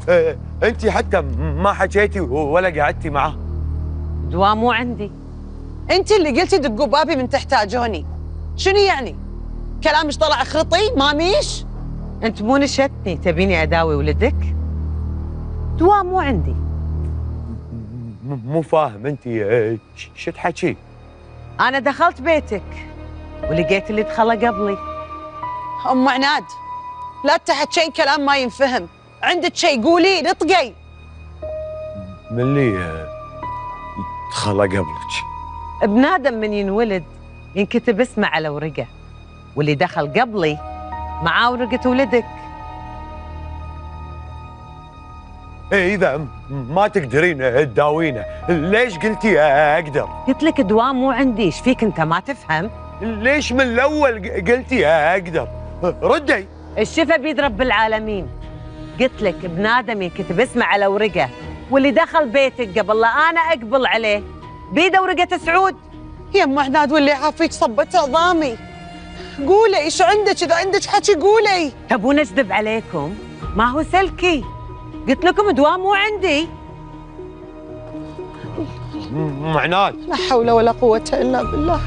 انت حتى ما حكيتي ولا قعدتي معه. دواء مو عندي. انت اللي قلتي دقوا بابي من تحتاجوني. شنو يعني؟ كلامش طلع خرطي ماميش؟ انت مو نشدتني تبيني اداوي ولدك؟ دواء مو عندي. مو فاهم انت شو تحكي؟ انا دخلت بيتك ولقيت اللي دخله قبلي. ام عناد، لا تحكين كلام ما ينفهم. عندك شيء قولي نطقي. من اللي دخله قبلك؟ ابن ادم من ينولد ينكتب اسمه على ورقه، واللي دخل قبلي معاه ورقه ولدك. اذا ما تقدرين تداوينه ليش قلتي اقدر؟ قلت لك دواء مو عندي، ايش فيك انت ما تفهم؟ ليش من الاول قلتي اقدر؟ ردي. الشفا بيد رب العالمين. قلت لك ابن ادم ينكتب اسمه على ورقه، واللي دخل بيتك قبل لا انا اقبل عليه بيده ورقه سعود. يا ام عناد واللي عافيك صبت عظامي. قولي ايش عندك، اذا عندك حكي قولي. تبون اكذب عليكم؟ ما هو سلكي، قلت لكم دواء مو عندي. عناد، لا حول ولا قوة الا بالله.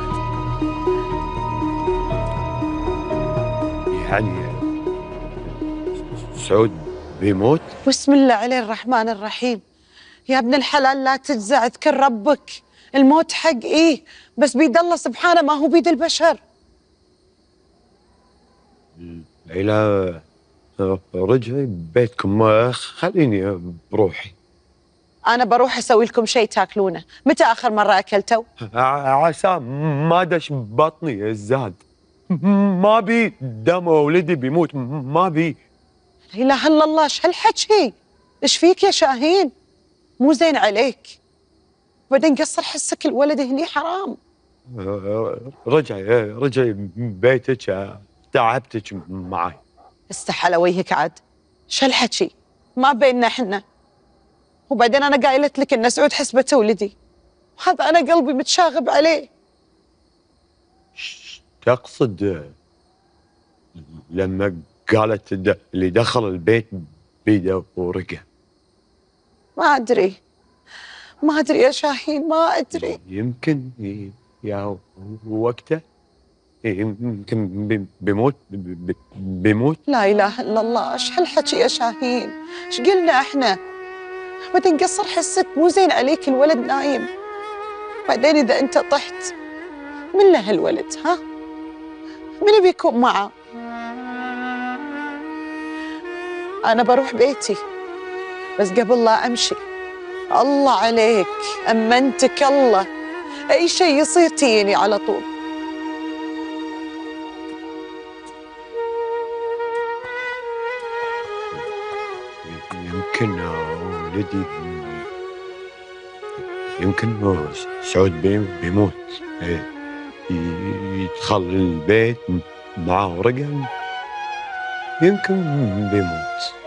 يعني سعود بيموت؟ بسم الله عليه الرحمن الرحيم. يا ابن الحلال لا تجزع، اذكر ربك. الموت حق ايه، بس بيد الله سبحانه، ما هو بيد البشر. ليلى رجعي بيتكم، خليني بروحي. انا بروح اسوي لكم شيء تاكلونه. متى اخر مرة اكلتوا؟ عسى ما دش بطني الزاد. ما بي دم ولدي بيموت، ما بي. لا اله الا الله، ايش هالحكي؟ ايش فيك يا شاهين؟ مو زين عليك. بعدين قصر حسك الولد هني حرام. رجعي بيتك، تعبتك معي. استحى على وجهك عاد. ايش هالحكي؟ ما بيننا احنا. وبعدين انا قايلت لك ان سعود حسبته ولدي، وهذا انا قلبي متشاغب عليه. تقصد لما قالت اللي دخل البيت بيده ورقه؟ ما ادري يا شاهين، ما ادري. يمكن يا وقته، يمكن بيموت. لا اله الا الله، ايش هالحكي يا شاهين؟ ايش قلنا احنا؟ بعدين قصر حسك، مو زين عليك الولد نايم. بعدين اذا انت طحت من له الولد؟ ها؟ من بيكون معه؟ انا بروح بيتي، بس قبل لا امشي الله عليك امنتك الله، اي شيء يصير تجيني على طول. يمكن ولدي، يمكن سعود بيموت، يدخل البيت معه ورقة، يمكن بيموت.